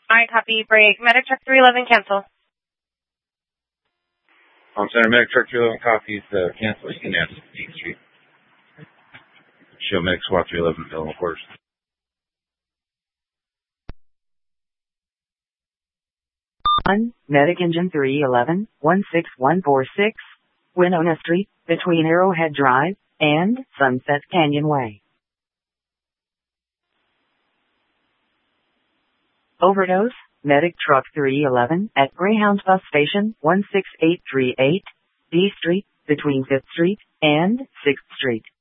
I copy break. Medic truck 311 cancel. On center, medic truck 311 copies cancel. You can answer 8th Street. Show medic squad 311 bill, of course. Medic engine 311, 16146, Winona Street, between Arrowhead Drive and Sunset Canyon Way. Overdose, medic truck 311 at Greyhound Bus Station 16838, D Street, between 5th Street and 6th Street.